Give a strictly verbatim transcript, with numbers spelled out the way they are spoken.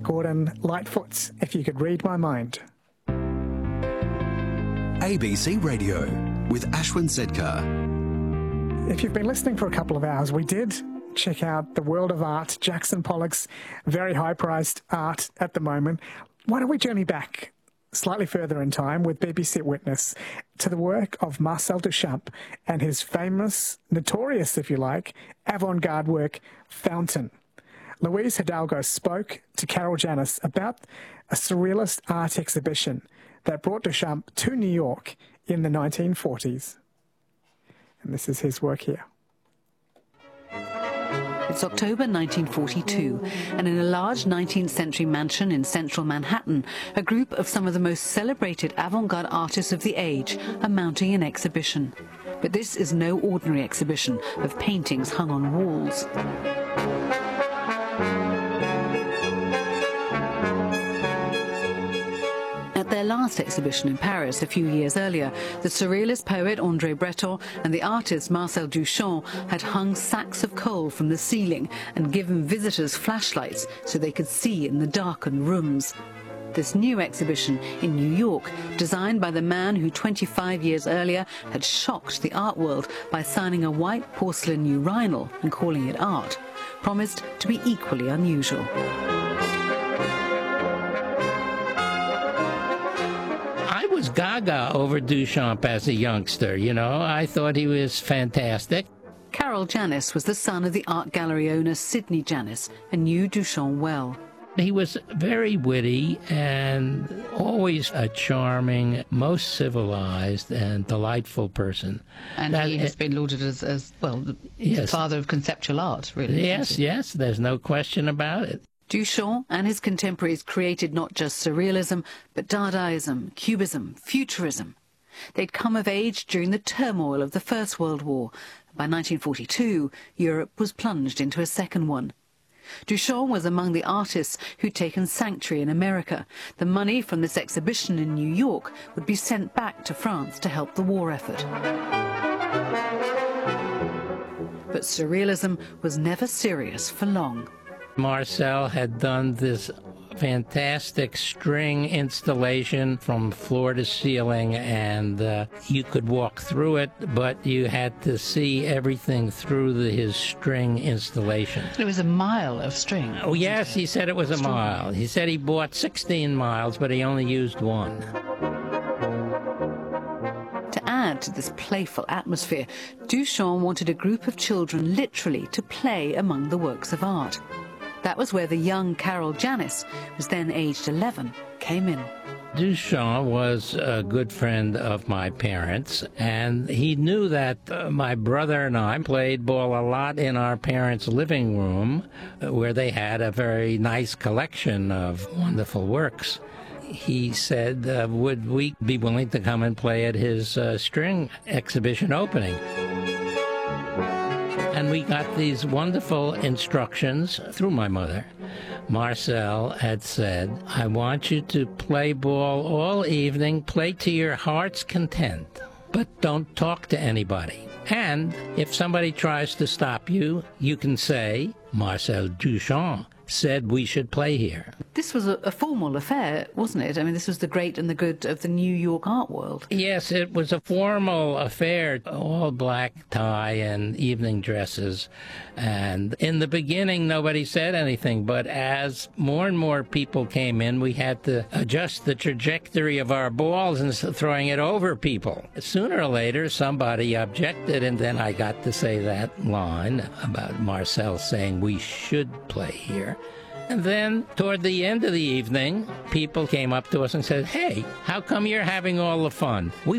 Gordon Lightfoot, If You Could Read My Mind. A B C Radio with Ashwin Sedkar. If you've been listening for a couple of hours, we did check out the world of art, Jackson Pollock's very high-priced art at the moment. Why don't we journey back slightly further in time with B B C Witness to the work of Marcel Duchamp and his famous, notorious, if you like, avant-garde work, Fountain. Louise Hidalgo spoke to Carol Janis about a surrealist art exhibition that brought Duchamp to New York in the nineteen forties. And this is his work here. It's October nineteen forty-two, and in a large nineteenth century mansion in central Manhattan, a group of some of the most celebrated avant-garde artists of the age are mounting an exhibition. But this is no ordinary exhibition of paintings hung on walls. At their last exhibition in Paris a few years earlier, the surrealist poet André Breton and the artist Marcel Duchamp had hung sacks of coal from the ceiling and given visitors flashlights so they could see in the darkened rooms. This new exhibition in New York, designed by the man who twenty-five years earlier had shocked the art world by signing a white porcelain urinal and calling it art, promised to be equally unusual. I was gaga over Duchamp as a youngster, you know. I thought he was fantastic. Carol Janis was the son of the art gallery owner Sidney Janis and knew Duchamp well. He was very witty and always a charming, most civilized and delightful person. And that, he has been lauded as, as well, the yes. father of conceptual art, really. Yes, yes, there's no question about it. Duchamp and his contemporaries created not just surrealism, but Dadaism, Cubism, Futurism. They'd come of age during the turmoil of the First World War. By nineteen forty-two, Europe was plunged into a second one. Duchamp was among the artists who'd taken sanctuary in America. The money from this exhibition in New York would be sent back to France to help the war effort. But surrealism was never serious for long. Marcel had done this fantastic string installation from floor to ceiling, and uh, you could walk through it, but you had to see everything through the, his string installation. It was a mile of string. Oh, yes, he said it was a mile. He said he bought sixteen miles, but he only used one. To add to this playful atmosphere, Duchamp wanted a group of children literally to play among the works of art. That was where the young Carol Janis, who was then aged eleven, came in. Duchamp was a good friend of my parents, and he knew that uh, my brother and I played ball a lot in our parents' living room, uh, where they had a very nice collection of wonderful works. He said, uh, would we be willing to come and play at his uh, string exhibition opening? And we got these wonderful instructions through my mother. Marcel had said, I want you to play ball all evening, play to your heart's content, but don't talk to anybody. And if somebody tries to stop you, you can say, Marcel Duchamp said we should play here. This was a, a formal affair, wasn't it? I mean, this was the great and the good of the New York art world. Yes, it was a formal affair, all black tie and evening dresses. And in the beginning, nobody said anything, but as more and more people came in, we had to adjust the trajectory of our balls and throwing it over people. Sooner or later, somebody objected, and then I got to say that line about Marcel saying we should play here. And then, toward the end of the evening, people came up to us and said, hey, how come you're having all the fun? We